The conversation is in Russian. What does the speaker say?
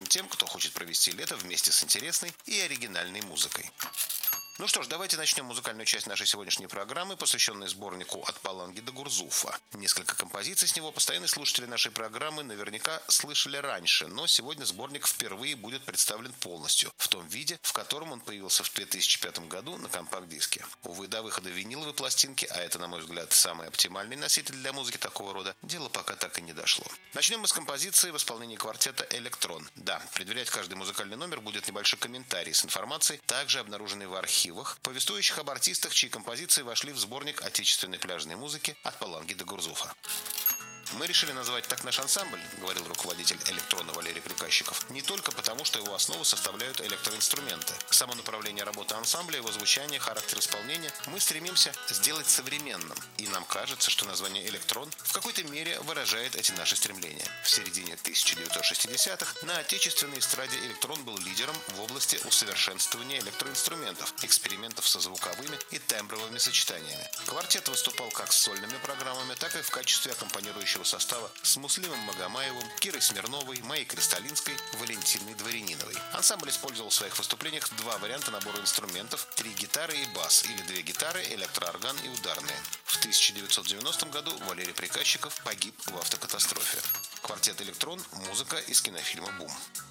тем, кто хочет провести лето вместе с интересной и оригинальной музыкой. Ну что ж, давайте начнем музыкальную часть нашей сегодняшней программы, посвященной сборнику «От Паланги до Гурзуфа». Несколько композиций с него постоянные слушатели нашей программы наверняка слышали раньше, но сегодня сборник впервые будет представлен полностью, в том виде, в котором он появился в 2005 году на компакт-диске. Увы, до выхода виниловой пластинки, а это, на мой взгляд, самый оптимальный носитель для музыки такого рода, дело пока так и не дошло. Начнем мы с композиции в исполнении квартета «Электрон». Да, предварять каждый музыкальный номер будет небольшой комментарий с информацией, также обнаруженной в архивах, повествующих об артистах, чьи композиции вошли в сборник отечественной пляжной музыки «От Паланги до Гурзуфа». «Мы решили назвать так наш ансамбль», — говорил руководитель «Электрона» Валерий Приказчиков, не только потому, что его основу составляют электроинструменты. Само направление работы ансамбля, его звучание, характер исполнения мы стремимся сделать современным. И нам кажется, что название «Электрон» в какой-то мере выражает эти наши стремления. В середине 1960-х на отечественной эстраде «Электрон» был лидером в области усовершенствования электроинструментов, экспериментов со звуковыми и тембровыми сочетаниями. Квартет выступал как с сольными программами, так и в качестве аккомпанирующего состава с Муслимом Магомаевым, Кирой Смирновой, Майей Кристалинской, Валентиной Дворяниновой. Ансамбль использовал в своих выступлениях два варианта набора инструментов: 3 гитары и бас, или 2 гитары, электроорган и ударные. В 1990 году Валерий Приказчиков погиб в автокатастрофе. Квартет «Электрон» – музыка из кинофильма «Бум».